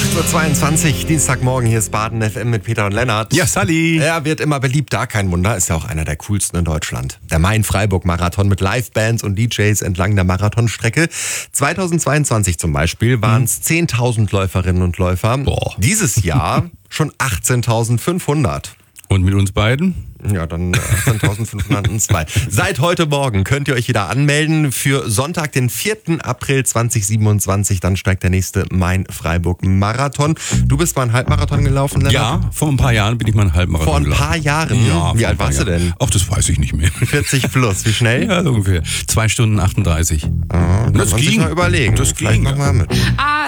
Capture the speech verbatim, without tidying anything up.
acht Uhr zweiundzwanzig, Dienstagmorgen, hier ist Baden F M mit Peter und Lennart. Ja, Sally. Er wird immer beliebter, kein Wunder, ist ja auch einer der coolsten in Deutschland. Der Main-Freiburg-Marathon mit Livebands und D Js entlang der Marathonstrecke. zweitausendzweiundzwanzig zum Beispiel waren es zehntausend Läuferinnen und Läufer. Boah. Dieses Jahr schon achtzehntausendfünfhundert. Und mit uns beiden? Ja, dann achtzehntausendfünfhundertzwei. Seit heute Morgen könnt ihr euch wieder anmelden für Sonntag, den vierten April zweitausendsiebenundzwanzig. Dann steigt der nächste Main-Freiburg-Marathon. Du bist mal einen Halbmarathon gelaufen, Lennart? Ja, vor ein paar Jahren bin ich mal einen Halbmarathon Vor ein gelaufen. paar Jahren? Ja. Wie alt warst du denn? Ach, das weiß ich nicht mehr. vierzig plus, wie schnell? Ja, so ungefähr. zwei Stunden achtunddreißig. Ah, das kann man sich ging. mal überlegen. Das Vielleicht ging. machen wir mit. I